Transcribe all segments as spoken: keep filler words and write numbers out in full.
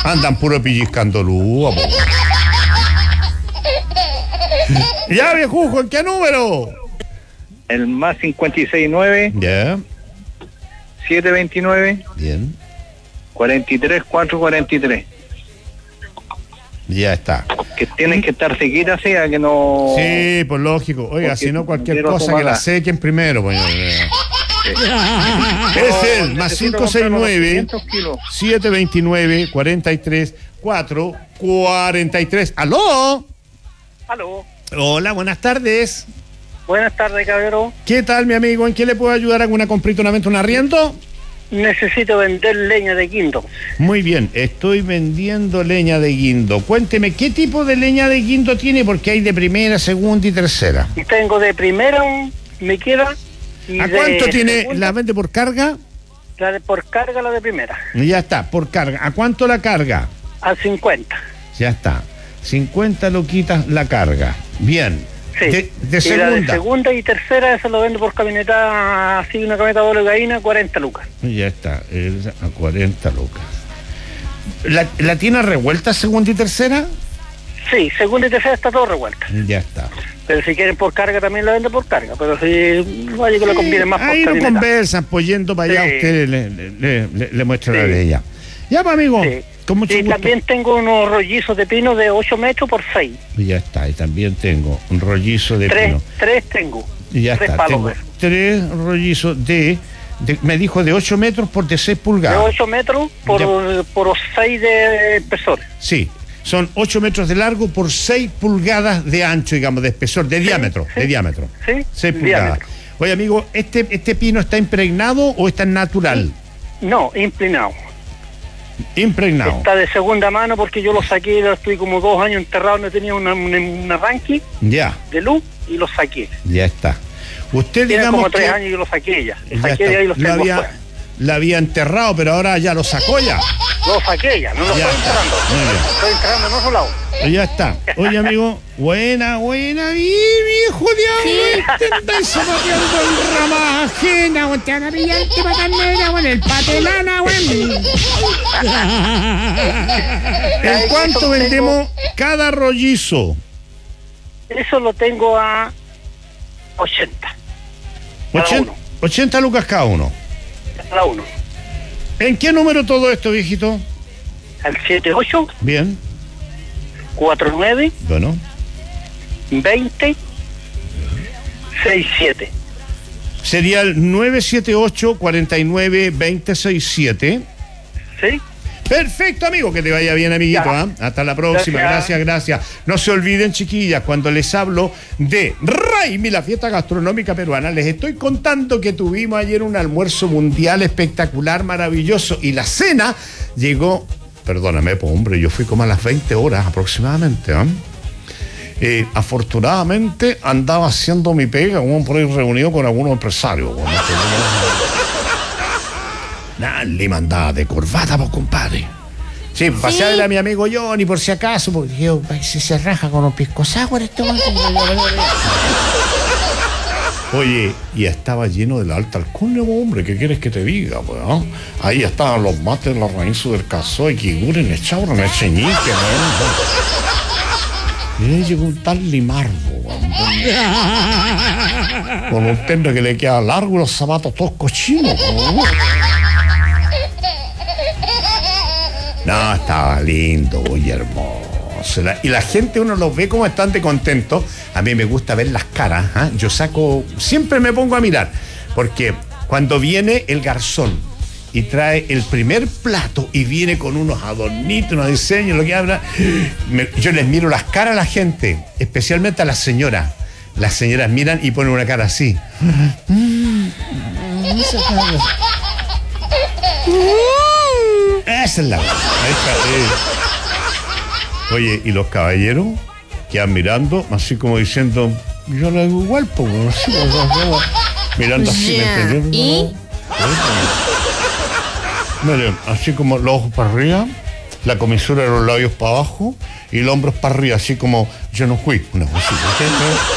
Andan puro pellizcando luz. Ya, viejujo, ¿en qué número? El más cincuenta y seis nueve. Ya. siete veintinueve. Bien. cuarenta y tres, cuatrocientos cuarenta y tres. Ya está. Que tienen que estar seguidas, sea que no... Sí, pues lógico. Oiga, Porque si no cualquier quiero cosa que tomarla. la sequen primero. Pues, Sí. es el No, más necesito cinco seis comprar unos nueve, quinientos kilos. siete veintinueve, cuarenta y tres, cuatrocientos cuarenta y tres. ¿Aló? Aló. Hola, buenas tardes. Buenas tardes, caballero. ¿Qué tal, mi amigo? ¿En qué le puedo ayudar? ¿Alguna comprita, una venta, un arriendo? Necesito vender leña de guindo. Muy bien, estoy vendiendo leña de guindo. Cuénteme, ¿qué tipo de leña de guindo tiene? Porque hay de primera, segunda y tercera. Y tengo de primera, me queda. Y ¿A de cuánto tiene? segunda, ¿La vende por carga? La de por carga, la de primera. Ya está, por carga. ¿A cuánto la carga? A cincuenta. Ya está. cincuenta loquitas la carga. Bien. Sí. De, de y segunda. la de segunda y tercera, eso lo vendo por camioneta, así una camioneta doble gallina, cuarenta lucas. Ya está, es a cuarenta lucas. ¿La, ¿La tiene revuelta segunda y tercera? Sí, segunda y tercera está todo revuelta. Ya está. Pero si quieren por carga, también la vendo por carga. Pero si vaya que le conviene más por Ahí no camioneta. conversan, pues yendo para allá, Sí. usted le, le, le, le muestra Sí. la de ella. Ya, pues, amigo, Sí. con mucho Y gusto. también tengo unos rollizos de pino de ocho metros por seis. Y ya está, y también tengo un rollizo de Tres, pino. tres tengo. Y ya tres está, palos tengo de esos. tres rollizos de, de, me dijo de ocho metros por de seis De pulgadas. ocho metros por, por seis de espesor. Sí, son ocho metros de largo por seis pulgadas de ancho, digamos, de espesor, de diámetro, sí. de diámetro. Sí, seis pulgadas. diámetro. Oye, amigo, ¿este, ¿este pino está impregnado o está natural? No, inclinado. Impregnado. Está de segunda mano porque yo lo saqué, lo estoy como dos años enterrado, no tenía una, un, un arranque Ya, de luz y lo saqué. ya está. Usted, Tiene digamos como tres que años y yo lo saqué ya. Lo ya saqué está. de ahí y lo la, tengo había, afuera. la había enterrado, pero ahora ya lo sacó ya. Lo saqué ya, no lo Ya estoy está. enterrando. Muy bien. Lo estoy enterrando en otro lado. Ya está. Oye, amigo, buena, buena, y viejo diablo, te andáis zapateando en ramas ajenas, weón, te van a pillarte patanera, weón, el patelana, weón. ¿En cuánto vendemos cada rollizo? Eso lo tengo a ochenta. Cada Ochen- uno. ochenta lucas cada uno. Cada uno. ¿En qué número todo esto, viejito? Al siete ocho, Bien, cuatro nueve, bueno. veinte, sesenta y siete. Sería el nueve siete ocho, cuatro nueve, dos cero seis siete. ¿Sí? Perfecto, amigo, que te vaya bien, amiguito. Ya. ¿Ah? Hasta la próxima, gracias. gracias, gracias. No se olviden, chiquillas, cuando les hablo de Raimi, la fiesta gastronómica peruana, les estoy contando que tuvimos ayer un almuerzo mundial espectacular, maravilloso, y la cena llegó, perdóname, pues hombre, yo fui como a las veinte horas aproximadamente, ¿ah? Eh, afortunadamente andaba haciendo mi pega, como por ahí reunido con algunos empresarios. Bueno, Nada, le mandaba de corbata, pues, compadre. Sí, pasé a ver a mi amigo Johnny por si acaso, porque dije, oh, si se raja con un pisco sour este weón. Oye, y estaba lleno de la alta alcurnia, pues, hombre, ¿qué quieres que te diga, pues? ¿Ah? Ahí estaban los mates, los raíces del casoy, que guren, echaban, el cheñique, ¿no? Y ahí llegó un tal Limardo, weón, con un terno que le queda largo y los zapatos todos cochinos, ¿no? No, estaba lindo, muy hermoso. La- y la gente, uno los ve como bastante contentos. A mí me gusta ver las caras. ¿Ah? Yo saco, siempre me pongo a mirar. Porque cuando viene el garzón y trae el primer plato y viene con unos adornitos, unos diseños, lo que habla, me- yo les miro las caras a la gente, especialmente a las señoras. Las señoras miran y ponen una cara así. Esa es la verdad. Ahí está, eh. Oye, y los caballeros quedan mirando, así como diciendo, yo lo hago igual, pues, así, mirando así, Ya, ¿me entendieron? ¿y? Miren, así como los ojos para arriba, la comisura de los labios para abajo y los hombros para arriba, así como yo no fui. Una cosita, ¿sí?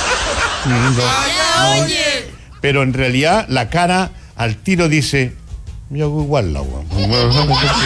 Oye. Pero en realidad la cara al tiro dice, yo hago igual la agua.